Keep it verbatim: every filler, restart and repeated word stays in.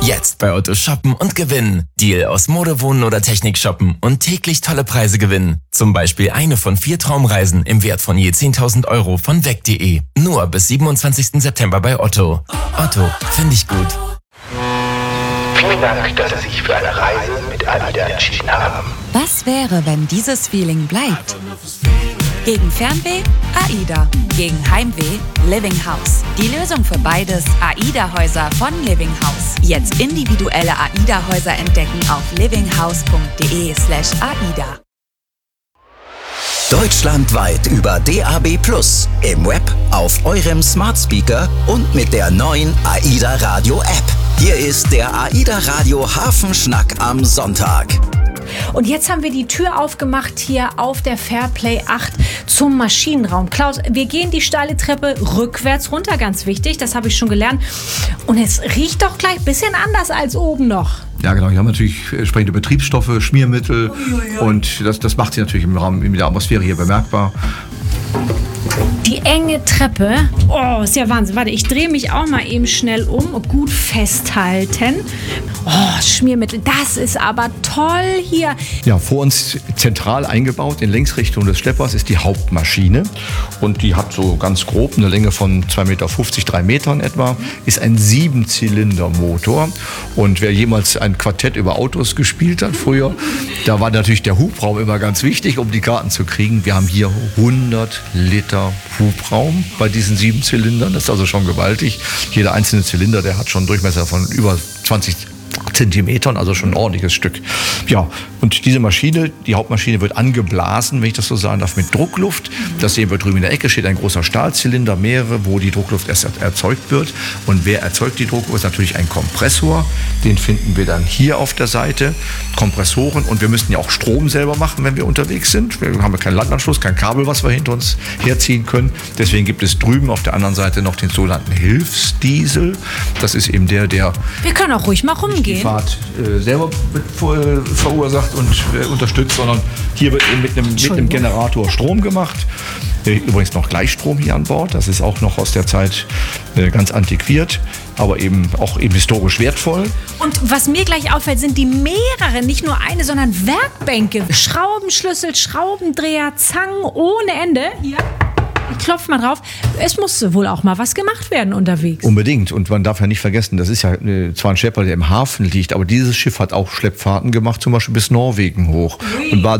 Jetzt bei Otto shoppen und gewinnen. Deal aus Mode, Wohnen oder Technik shoppen und täglich tolle Preise gewinnen. Zum Beispiel eine von vier Traumreisen im Wert von je zehntausend Euro von weg punkt de. Nur bis siebenundzwanzigsten September bei Otto. Otto, finde ich gut. Vielen Dank, dass Sie sich für eine Reise mit AIDA entschieden haben. Was wäre, wenn dieses Feeling bleibt? Gegen Fernweh? AIDA. Gegen Heimweh? Living House. Die Lösung für beides: AIDA-Häuser von Living House. Jetzt individuelle AIDA-Häuser entdecken auf livinghouse.de slash AIDA. Deutschlandweit über D A B plus, im Web, auf eurem Smart Speaker und mit der neuen AIDA Radio App. Hier ist der AIDA Radio Hafenschnack am Sonntag. Und jetzt haben wir die Tür aufgemacht hier auf der Fairplay acht zum Maschinenraum. Klaus, wir gehen die steile Treppe rückwärts runter, ganz wichtig, das habe ich schon gelernt. Und es riecht doch gleich ein bisschen anders als oben noch. Ja, genau. Wir haben natürlich entsprechende Betriebsstoffe, Schmiermittel und das, das macht sich natürlich im Rahmen, in der Atmosphäre hier bemerkbar. Die enge Treppe, oh, ist ja Wahnsinn. Warte, ich drehe mich auch mal eben schnell um, gut festhalten. Oh, Schmiermittel, das ist aber toll hier. Ja, vor uns zentral eingebaut in Längsrichtung des Schleppers ist die Hauptmaschine und die hat so ganz grob eine Länge von zwei Komma fünfzig Meter, drei Metern etwa, ist ein Siebenzylinder-Motor. Und wer jemals ein Quartett über Autos gespielt hat früher, da war natürlich der Hubraum immer ganz wichtig, um die Karten zu kriegen. Wir haben hier hundert Liter Hubraum bei diesen sieben Zylindern. Das ist also schon gewaltig. Jeder einzelne Zylinder, der hat schon einen Durchmesser von über zwanzig Zentimetern, also schon ein ordentliches Stück. Ja, und diese Maschine, die Hauptmaschine wird angeblasen, wenn ich das so sagen darf, mit Druckluft. Das sehen wir drüben in der Ecke, steht ein großer Stahlzylinder, mehrere, wo die Druckluft erst erzeugt wird. Und wer erzeugt die Druckluft? Ist natürlich ein Kompressor. Den finden wir dann hier auf der Seite. Kompressoren. Und wir müssen ja auch Strom selber machen, wenn wir unterwegs sind. Wir haben ja keinen Landanschluss, kein Kabel, was wir hinter uns herziehen können. Deswegen gibt es drüben auf der anderen Seite noch den sogenannten Hilfsdiesel. Das ist eben der, der... Wir können auch ruhig mal rumgehen. Die Fahrt äh, selber ver verursacht und äh, unterstützt, sondern hier wird eben mit einem, mit einem Generator Strom gemacht. Äh, übrigens noch Gleichstrom hier an Bord. Das ist auch noch aus der Zeit äh, ganz antiquiert, aber eben auch eben historisch wertvoll. Und was mir gleich auffällt, sind die mehreren, nicht nur eine, sondern Werkbänke. Schraubenschlüssel, Schraubendreher, Zangen ohne Ende. Hier. Ich klopfe mal drauf. Es muss wohl auch mal was gemacht werden unterwegs. Unbedingt. Und man darf ja nicht vergessen, das ist ja äh, zwar ein Schlepper, der im Hafen liegt, aber dieses Schiff hat auch Schleppfahrten gemacht, zum Beispiel bis Norwegen hoch. Ui. Und war